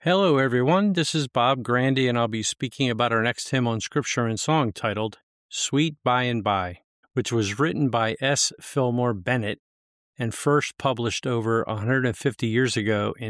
Hello, everyone. This is Bob Grandy, and I'll be speaking about our next hymn on Scripture and Song titled Sweet By and By, which was written by S. Fillmore Bennett and first published over 150 years ago in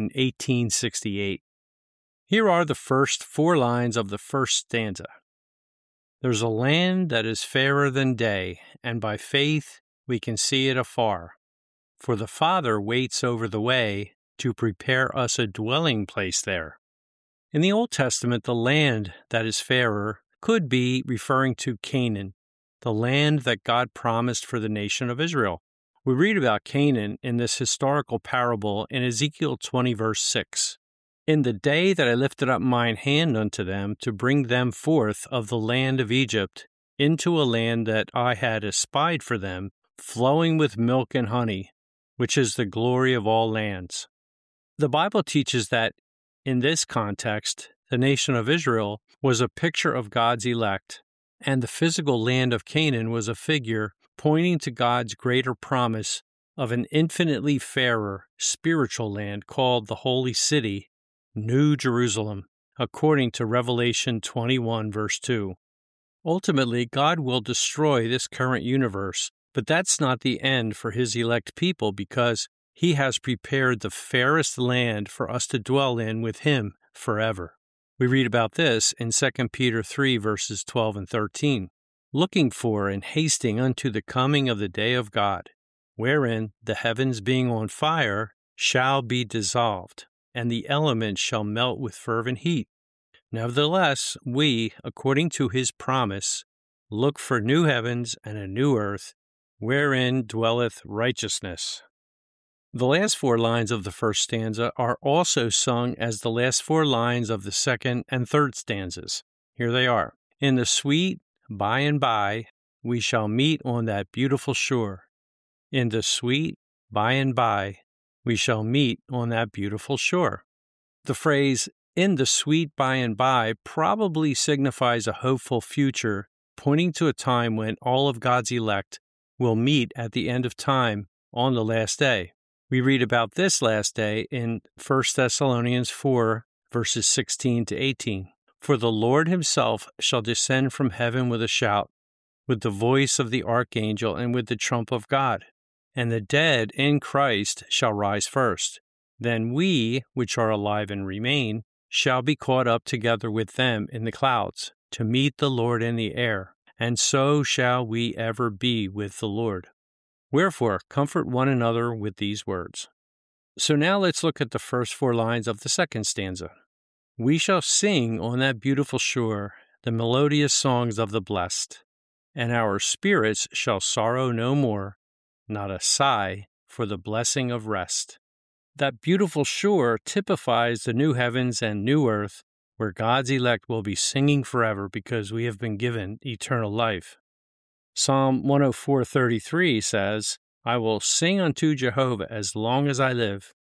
1868. Here are the first 4 lines of the first stanza. There's a land that is fairer than day, and by faith we can see it afar. For the Father waits over the way to prepare us a dwelling place there. In the Old Testament, the land that is fairer could be referring to Canaan, the land that God promised for the nation of Israel. We read about Canaan in this historical parable in Ezekiel 20, verse 6. In the day that I lifted up mine hand unto them to bring them forth of the land of Egypt into a land that I had espied for them, flowing with milk and honey, which is the glory of all lands. The Bible teaches that, in this context, the nation of Israel was a picture of God's elect, and the physical land of Canaan was a figure pointing to God's greater promise of an infinitely fairer spiritual land called the Holy City, New Jerusalem, according to Revelation 21, verse 2. Ultimately, God will destroy this current universe, but that's not the end for His elect people because He has prepared the fairest land for us to dwell in with Him forever. We read about this in 2 Peter 3, verses 12 and 13. Looking for and hasting unto the coming of the day of God, wherein the heavens being on fire shall be dissolved, and the elements shall melt with fervent heat. Nevertheless, we, according to His promise, look for new heavens and a new earth, wherein dwelleth righteousness. The last 4 lines of the first stanza are also sung as the last 4 lines of the second and third stanzas. Here they are. In the sweet by and by, we shall meet on that beautiful shore. In the sweet by and by, we shall meet on that beautiful shore. The phrase, in the sweet by and by, probably signifies a hopeful future, pointing to a time when all of God's elect will meet at the end of time on the last day. We read about this last day in 1 Thessalonians 4, verses 16 to 18. For the Lord Himself shall descend from heaven with a shout, with the voice of the archangel, and with the trump of God. And the dead in Christ shall rise first. Then we, which are alive and remain, shall be caught up together with them in the clouds, to meet the Lord in the air. And so shall we ever be with the Lord. Wherefore, comfort one another with these words. So now let's look at the first 4 lines of the second stanza. We shall sing on that beautiful shore the melodious songs of the blessed, and our spirits shall sorrow no more, not a sigh for the blessing of rest. That beautiful shore typifies the new heavens and new earth, where God's elect will be singing forever because we have been given eternal life. Psalm 104:33 says, I will sing unto Jehovah as long as I live.